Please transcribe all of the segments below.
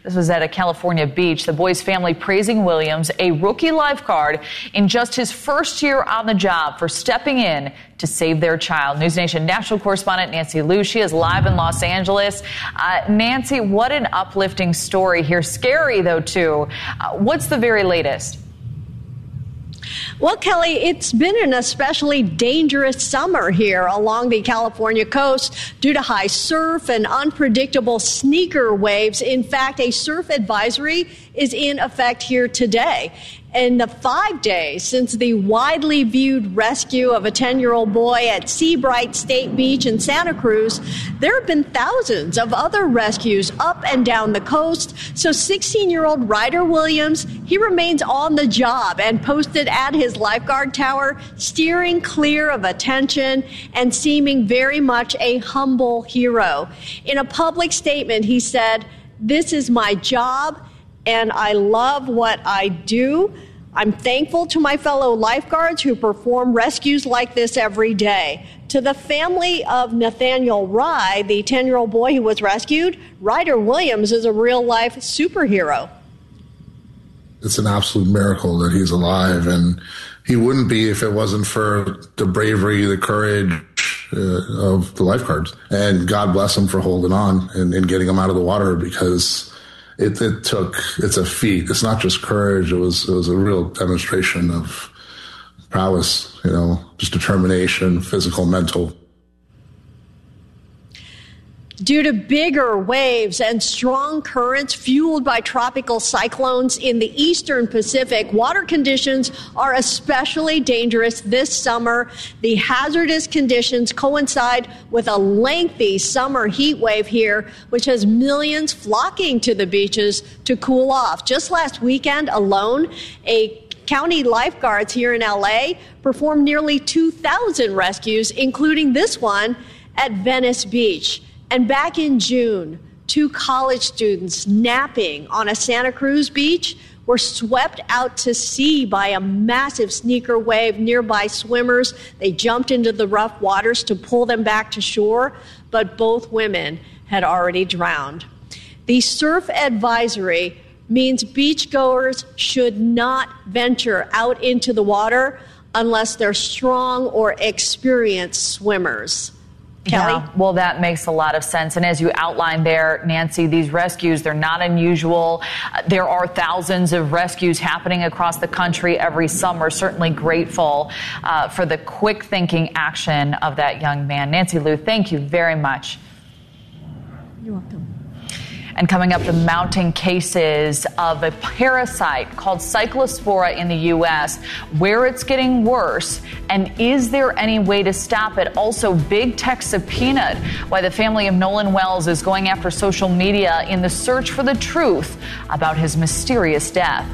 This was at a California beach. The boy's family praising Williams, a rookie lifeguard, in just his first year on the job for stepping in to save their child. News Nation national correspondent Nancy Liu, she is live in Los Angeles. Nancy, what an uplifting story here. Scary, though, too. What's the very latest? Well, Kelly, it's been an especially dangerous summer here along the California coast due to high surf and unpredictable sneaker waves. In fact, a surf advisory is in effect here today. In the 5 days since the widely viewed rescue of a 10-year-old boy at Seabright State Beach in Santa Cruz, there have been thousands of other rescues up and down the coast. So 16-year-old Ryder Williams, he remains on the job and posted at his lifeguard tower, steering clear of attention and seeming very much a humble hero. In a public statement, he said, "This is my job, and I love what I do. I'm thankful to my fellow lifeguards who perform rescues like this every day." To the family of Nathaniel Rye, the 10-year-old boy who was rescued, Ryder Williams is a real-life superhero. It's an absolute miracle that he's alive, and he wouldn't be if it wasn't for the bravery, the courage of the lifeguards. And God bless him for holding on and getting him out of the water, because it's a feat. It's not just courage. It was a real demonstration of prowess, just determination, physical, mental. Due to bigger waves and strong currents fueled by tropical cyclones in the eastern Pacific, water conditions are especially dangerous this summer. The hazardous conditions coincide with a lengthy summer heat wave here, which has millions flocking to the beaches to cool off. Just last weekend alone, county lifeguards here in L.A. performed nearly 2,000 rescues, including this one at Venice Beach. And back in June, 2 college students napping on a Santa Cruz beach were swept out to sea by a massive sneaker wave. Nearby swimmers, they jumped into the rough waters to pull them back to shore, but both women had already drowned. The surf advisory means beachgoers should not venture out into the water unless they're strong or experienced swimmers. Kelly? Yeah, well, that makes a lot of sense. And as you outlined there, Nancy, these rescues, they're not unusual. There are thousands of rescues happening across the country every summer. Certainly grateful for the quick thinking action of that young man. Nancy Liu, thank you very much. You're welcome. And coming up, the mounting cases of a parasite called Cyclospora in the U.S., where it's getting worse, and is there any way to stop it? Also, big tech subpoenaed, why the family of Nolan Wells is going after social media in the search for the truth about his mysterious death.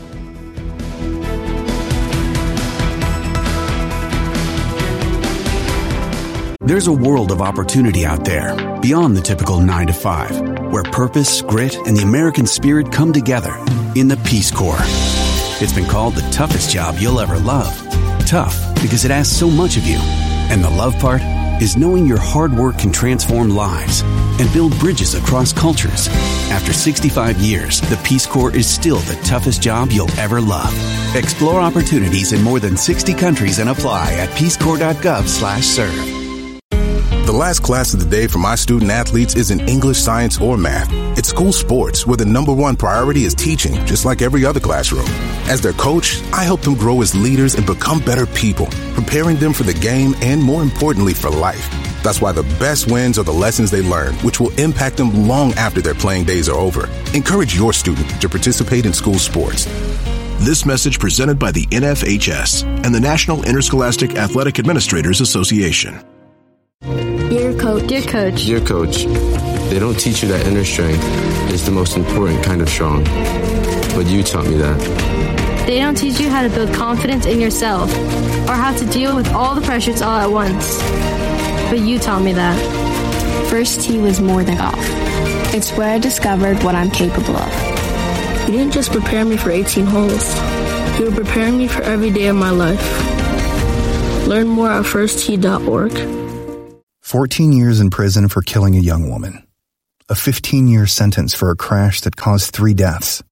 There's a world of opportunity out there, beyond the typical 9-to-5, where purpose, grit, and the American spirit come together in the Peace Corps. It's been called the toughest job you'll ever love. Tough because it asks so much of you. And the love part is knowing your hard work can transform lives and build bridges across cultures. After 65 years, the Peace Corps is still the toughest job you'll ever love. Explore opportunities in more than 60 countries and apply at peacecorps.gov/serve. The last class of the day for my student athletes isn't English, science, or math. It's school sports, where the number one priority is teaching, just like every other classroom. As their coach, I help them grow as leaders and become better people, preparing them for the game and, more importantly, for life. That's why the best wins are the lessons they learn, which will impact them long after their playing days are over. Encourage your student to participate in school sports. This message presented by the NFHS and the National Interscholastic Athletic Administrators Association. Dear Coach. Dear Coach. Dear Coach, they don't teach you that inner strength is the most important kind of strong. But you taught me that. They don't teach you how to build confidence in yourself or how to deal with all the pressures all at once. But you taught me that. First tee was more than golf. It's where I discovered what I'm capable of. You didn't just prepare me for 18 holes. You were preparing me for every day of my life. Learn more at firsttee.org. 14 years in prison for killing a young woman. a 15-year sentence for a crash that caused 3 deaths,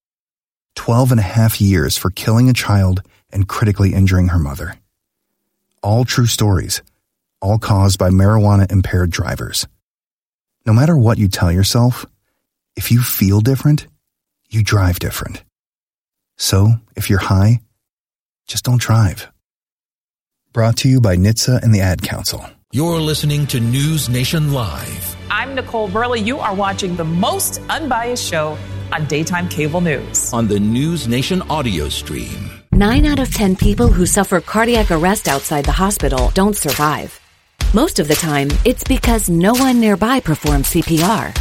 12.5 years for killing a child and critically injuring her mother. All true stories, all caused by marijuana-impaired drivers. No matter what you tell yourself, if you feel different, you drive different. So, if you're high, just don't drive. Brought to you by NHTSA and the Ad Council. You're listening to News Nation Live. I'm Nicole Burley. You are watching the most unbiased show on daytime cable news. On the News Nation audio stream. 9 out of 10 people who suffer cardiac arrest outside the hospital don't survive. Most of the time, it's because no one nearby performs CPR.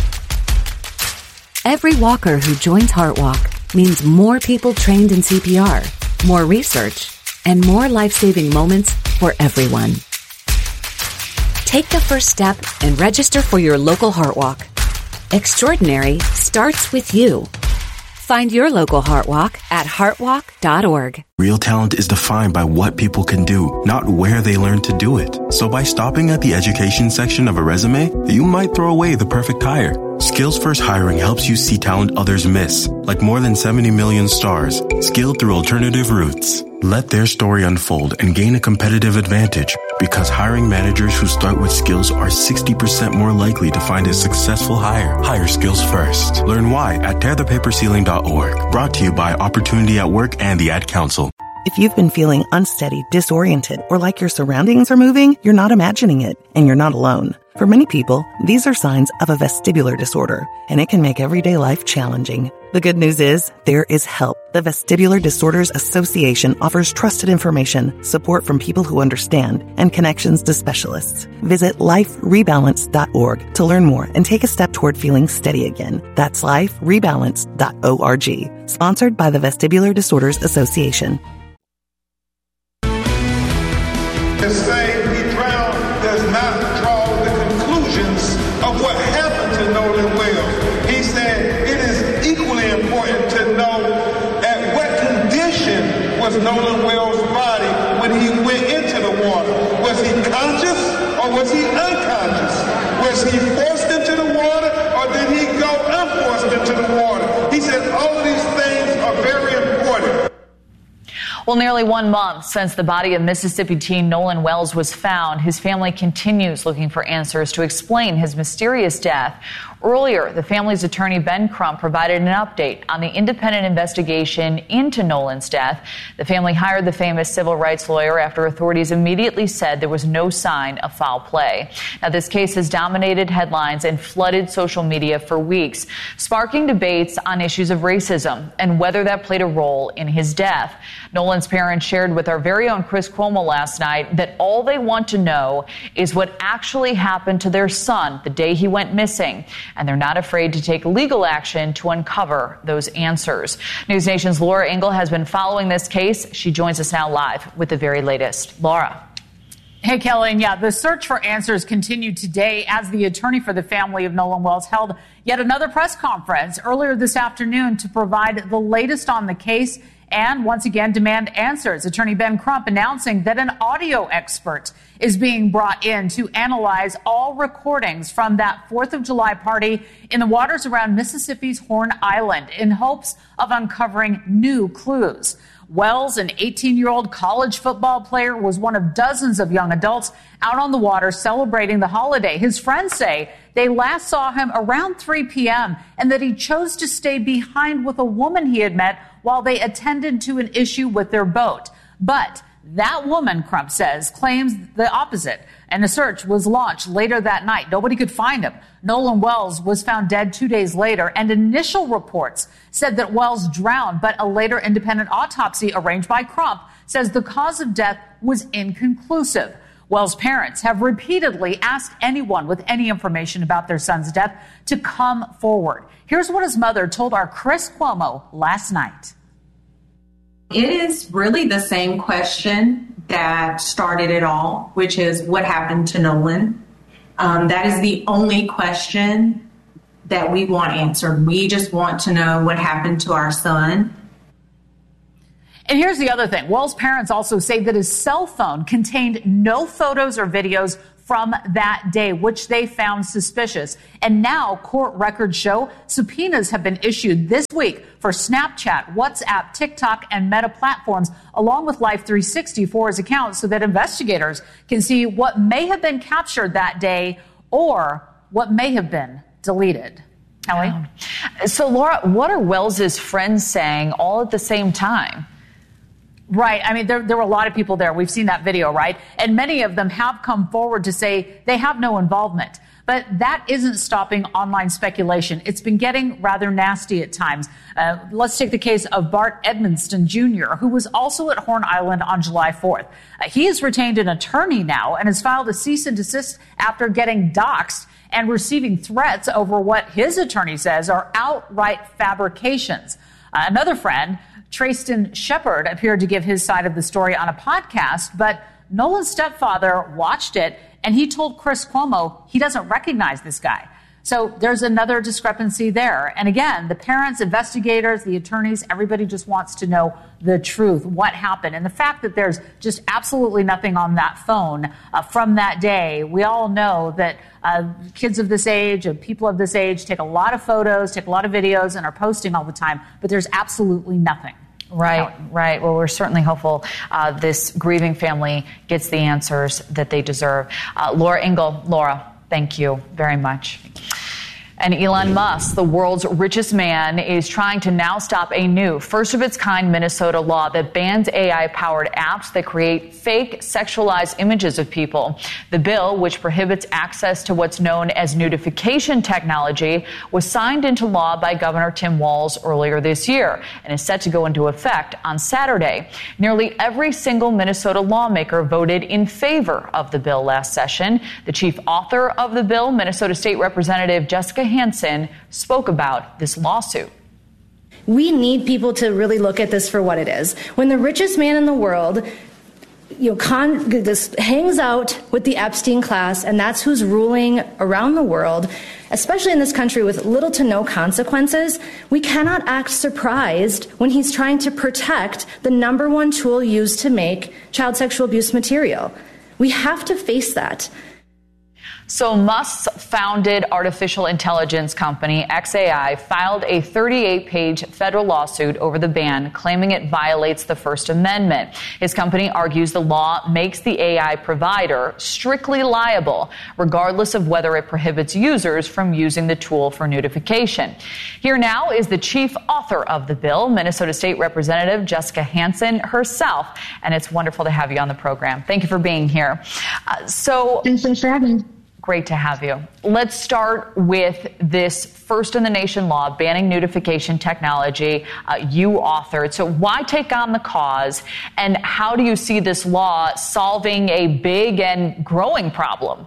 Every walker who joins HeartWalk means more people trained in CPR, more research, and more life-saving moments for everyone. Take the first step and register for your local HeartWalk. Extraordinary starts with you. Find your local HeartWalk at heartwalk.org. Real talent is defined by what people can do, not where they learn to do it. So by stopping at the education section of a resume, you might throw away the perfect hire. Skills First Hiring helps you see talent others miss, like more than 70 million stars, skilled through alternative routes. Let their story unfold and gain a competitive advantage, because hiring managers who start with skills are 60% more likely to find a successful hire. Hire skills first. Learn why at tearthepaperceiling.org. Brought to you by Opportunity at Work and the Ad Council. If you've been feeling unsteady, disoriented, or like your surroundings are moving, you're not imagining it, and you're not alone. For many people, these are signs of a vestibular disorder, and it can make everyday life challenging. The good news is, there is help. The Vestibular Disorders Association offers trusted information, support from people who understand, and connections to specialists. Visit liferebalance.org to learn more and take a step toward feeling steady again. That's liferebalance.org. Sponsored by the Vestibular Disorders Association. To say he drowned does not draw the conclusions of what happened to Nolan Wells. He said it is equally important to know at what condition was Nolan Wells' body when he went into the water. Was he conscious or was he unconscious? Was he forced into the water or did he go unforced into the water? He said all of these things are very important. Well, nearly 1 month since the body of Mississippi teen Nolan Wells was found, his family continues looking for answers to explain his mysterious death. Earlier, the family's attorney, Ben Crump, provided an update on the independent investigation into Nolan's death. The family hired the famous civil rights lawyer after authorities immediately said there was no sign of foul play. Now, this case has dominated headlines and flooded social media for weeks, sparking debates on issues of racism and whether that played a role in his death. Nolan's parents shared with our very own Chris Cuomo last night that all they want to know is what actually happened to their son the day he went missing. And they're not afraid to take legal action to uncover those answers. News Nation's Laura Ingle has been following this case. She joins us now live with the very latest. Laura. Hey, Kelly, and the search for answers continued today as the attorney for the family of Nolan Wells held yet another press conference earlier this afternoon to provide the latest on the case and once again demand answers. Attorney Ben Crump announcing that an audio expert is being brought in to analyze all recordings from that 4th of July party in the waters around Mississippi's Horn Island in hopes of uncovering new clues. Wells, an 18-year-old college football player, was one of dozens of young adults out on the water celebrating the holiday. His friends say they last saw him around 3 p.m. and that he chose to stay behind with a woman he had met while they attended to an issue with their boat. But that woman, Crump says, claims the opposite, and a search was launched later that night. Nobody could find him. Nolan Wells was found dead 2 days later, and initial reports said that Wells drowned, but a later independent autopsy arranged by Crump says the cause of death was inconclusive. Wells' parents have repeatedly asked anyone with any information about their son's death to come forward. Here's what his mother told our Chris Cuomo last night. It is really the same question that started it all, which is what happened to Nolan. That is the only question that we want answered. We just want to know what happened to our son. And here's the other thing. Wells' parents also say that his cell phone contained no photos or videos from that day, which they found suspicious. And now court records show subpoenas have been issued this week for Snapchat, WhatsApp, TikTok, and Meta platforms, along with Life360 for his account, so that investigators can see what may have been captured that day or what may have been deleted. Kelly? So, Laura, what are Wells's friends saying all at the same time? Right. I mean, there were a lot of people there. We've seen that video, right? And many of them have come forward to say they have no involvement. But that isn't stopping online speculation. It's been getting rather nasty at times. Let's take the case of Bart Edmonston Jr., who was also at Horn Island on July 4th. He has retained an attorney now and has filed a cease and desist after getting doxxed and receiving threats over what his attorney says are outright fabrications. Another friend, Trayston Shepard, appeared to give his side of the story on a podcast, but Nolan's stepfather watched it, and he told Chris Cuomo he doesn't recognize this guy. So there's another discrepancy there. And again, the parents, investigators, the attorneys, everybody just wants to know the truth, what happened. And the fact that there's just absolutely nothing on that phone from that day. We all know that kids of this age, people of this age, take a lot of photos, take a lot of videos, and are posting all the time. But there's absolutely nothing. Right, right. Well, we're certainly hopeful this grieving family gets the answers that they deserve. Laura Ingle, Laura, thank you very much. And Elon Musk, the world's richest man, is trying to now stop a new, first-of-its-kind Minnesota law that bans AI-powered apps that create fake sexualized images of people. The bill, which prohibits access to what's known as nudification technology, was signed into law by Governor Tim Walz earlier this year and is set to go into effect on Saturday. Nearly every single Minnesota lawmaker voted in favor of the bill last session. The chief author of the bill, Minnesota State Representative Jessica Hansen, spoke about this lawsuit. We need people to really look at this for what it is. When the richest man in the world, this hangs out with the Epstein class, and that's who's ruling around the world, especially in this country with little to no consequences, we cannot act surprised when he's trying to protect the number one tool used to make child sexual abuse material. We have to face that. So Musk's founded artificial intelligence company, xAI, filed a 38-page federal lawsuit over the ban, claiming it violates the First Amendment. His company argues the law makes the AI provider strictly liable, regardless of whether it prohibits users from using the tool for nudification. Here now is the chief author of the bill, Minnesota State Representative Jessica Hansen herself, and it's wonderful to have you on the program. Thank you for being here. Thanks for having me. Great to have you. Let's start with this first in the nation law banning nudification technology you authored. So why take on the cause, and how do you see this law solving a big and growing problem?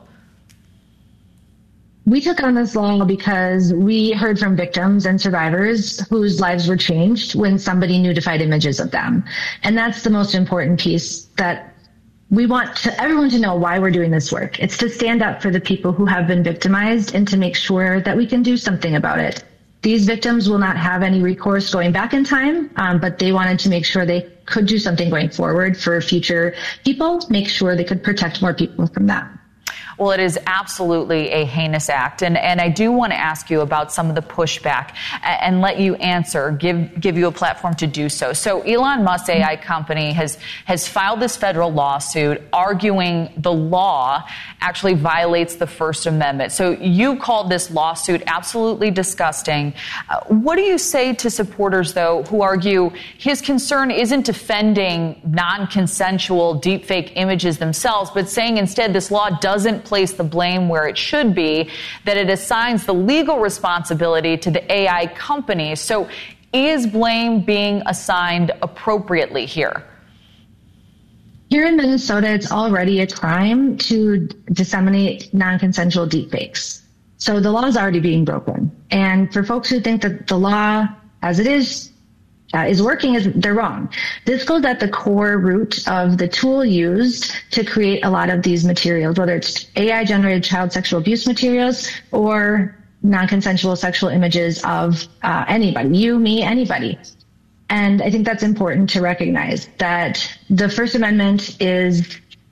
We took on this law because we heard from victims and survivors whose lives were changed when somebody nudified images of them. And that's the most important piece, that we want everyone to know why we're doing this work. It's to stand up for the people who have been victimized and to make sure that we can do something about it. These victims will not have any recourse going back in time, but they wanted to make sure they could do something going forward for future people, make sure they could protect more people from that. Well, it is absolutely a heinous act. And I do want to ask you about some of the pushback and let you answer, give you a platform to do so. So Elon Musk's AI company has filed this federal lawsuit arguing the law actually violates the First Amendment. So you called this lawsuit absolutely disgusting. What do you say to supporters, though, who argue his concern isn't defending non-consensual deepfake images themselves, but saying instead this law doesn't place the blame where it should be, that it assigns the legal responsibility to the AI companies? So is blame being assigned appropriately here? Here in Minnesota, it's already a crime to disseminate non-consensual deepfakes. So the law is already being broken. And for folks who think that the law, as it is working, they're wrong. This goes at the core root of the tool used to create a lot of these materials, whether it's AI-generated child sexual abuse materials or non-consensual sexual images of anybody, you, me, anybody. And I think that's important to recognize, that the First Amendment is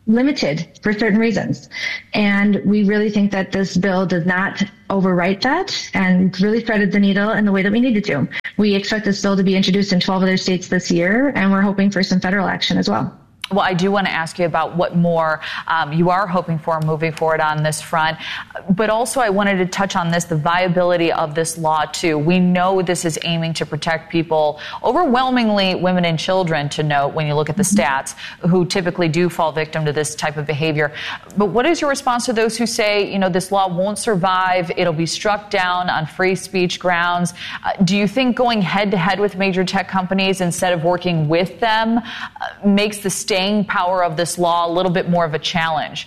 limited for certain reasons. And we really think that this bill does not overwrite that and really threaded the needle in the way that we needed to. We expect this bill to be introduced in 12 other states this year, and we're hoping for some federal action as well. Well, I do want to ask you about what more you are hoping for moving forward on this front. But also I wanted to touch on this, the viability of this law, too. We know this is aiming to protect people, overwhelmingly women and children, to note when you look at the stats, who typically do fall victim to this type of behavior. But what is your response to those who say, this law won't survive, it'll be struck down on free speech grounds? Do you think going head-to-head with major tech companies instead of working with them makes the staying power of this law a little bit more of a challenge?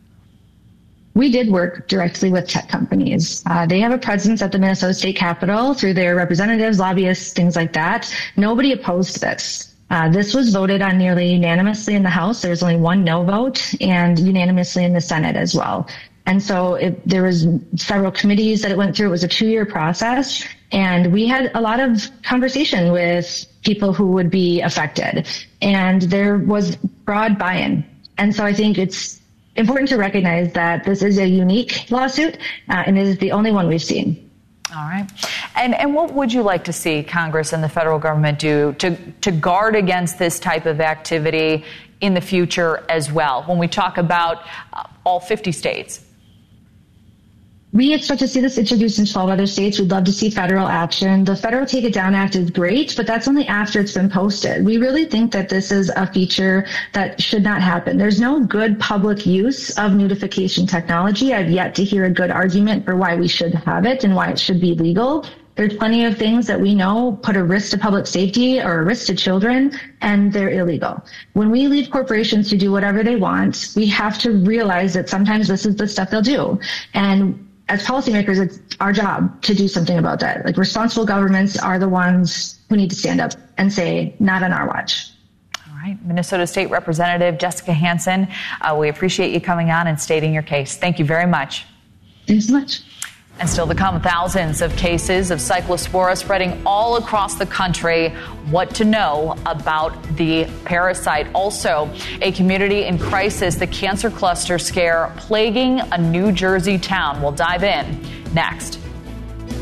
We did work directly with tech companies. They have a presence at the Minnesota State Capitol through their representatives, lobbyists, things like that. Nobody opposed this. This was voted on nearly unanimously in the House. There was only one no vote, and unanimously in the Senate as well. And so there was several committees that it went through. It was a 2-year process, and we had a lot of conversation with people who would be affected, and there was broad buy-in. And so I think it's important to recognize that this is a unique lawsuit, and it is the only one we've seen. All right. And what would you like to see Congress and the federal government do to guard against this type of activity in the future as well, when we talk about all 50 states? We expect to see this introduced in 12 other states. We'd love to see federal action. The Federal Take It Down Act is great, but that's only after it's been posted. We really think that this is a feature that should not happen. There's no good public use of nudification technology. I've yet to hear a good argument for why we should have it and why it should be legal. There's plenty of things that we know put a risk to public safety or a risk to children, and they're illegal. When we leave corporations to do whatever they want, we have to realize that sometimes this is the stuff they'll do. And as policymakers, it's our job to do something about that. Like, responsible governments are the ones who need to stand up and say, not on our watch. All right. Minnesota State Representative Jessica Hansen, we appreciate you coming on and stating your case. Thank you very much. Thanks so much. And still to come, thousands of cases of cyclospora spreading all across the country. What to know about the parasite. Also, a community in crisis, the cancer cluster scare plaguing a New Jersey town. We'll dive in next.